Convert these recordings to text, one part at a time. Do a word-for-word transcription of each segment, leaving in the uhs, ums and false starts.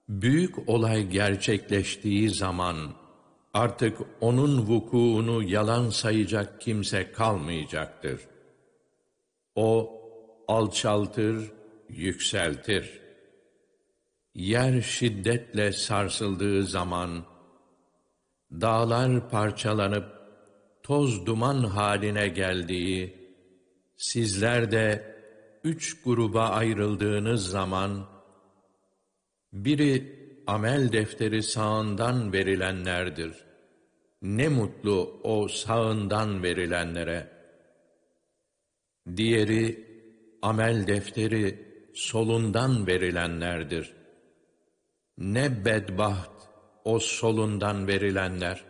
Büyük olay gerçekleştiği zaman artık onun vukuunu yalan sayacak kimse kalmayacaktır. O alçaltır, yükseltir. Yer şiddetle sarsıldığı zaman, dağlar parçalanıp toz duman haline geldiği, sizler de üç gruba ayrıldığınız zaman, biri amel defteri sağından verilenlerdir. Ne mutlu o sağından verilenlere. Diğeri amel defteri solundan verilenlerdir. Ne bedbaht o solundan verilenler.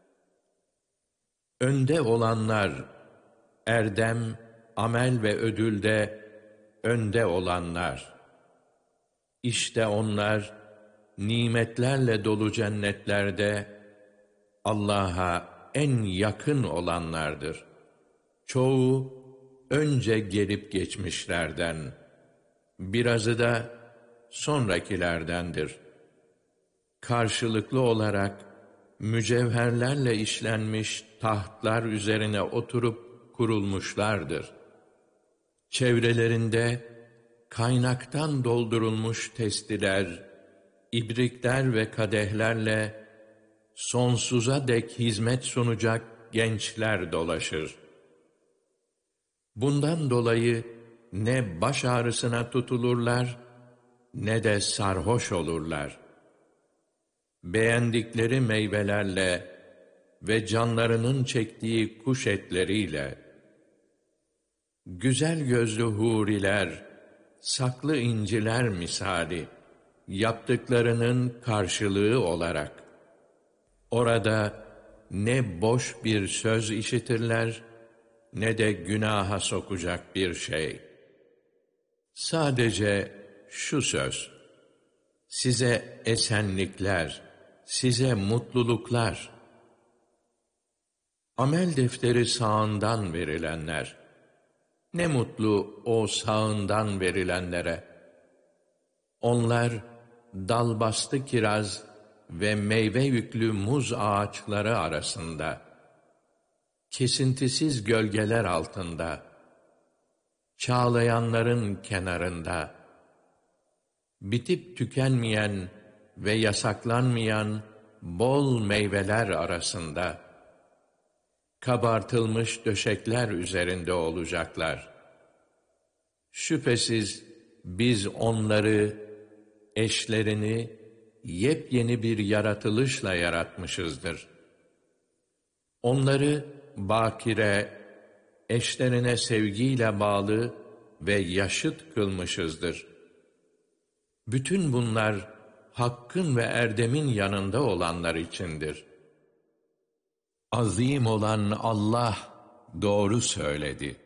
Önde olanlar, erdem, amel ve ödülde önde olanlar. İşte onlar, nimetlerle dolu cennetlerde Allah'a en yakın olanlardır. Çoğu önce gelip geçmişlerden, birazı da sonrakilerdendir. Karşılıklı olarak mücevherlerle işlenmiş tahtlar üzerine oturup kurulmuşlardır. Çevrelerinde kaynaktan doldurulmuş testiler, ibrikler ve kadehlerle sonsuza dek hizmet sunacak gençler dolaşır. Bundan dolayı ne baş ağrısına tutulurlar, ne de sarhoş olurlar. Beğendikleri meyvelerle ve canlarının çektiği kuş etleriyle, güzel gözlü huriler, saklı inciler misali, yaptıklarının karşılığı olarak, orada ne boş bir söz işitirler, ne de günaha sokacak bir şey. Sadece şu söz, size esenlikler, size mutluluklar. Amel defteri sağından verilenler, ne mutlu o sağından verilenlere. Onlar dalbastı kiraz ve meyve yüklü muz ağaçları arasında, kesintisiz gölgeler altında, çağlayanların kenarında, bitip tükenmeyen ve yasaklanmayan bol meyveler arasında, kabartılmış döşekler üzerinde olacaklar. Şüphesiz biz onları, eşlerini yepyeni bir yaratılışla yaratmışızdır. Onları bakire, eşlerine sevgiyle bağlı ve yaşıt kılmışızdır. Bütün bunlar hakkın ve erdemin yanında olanlar içindir. Azim olan Allah doğru söyledi.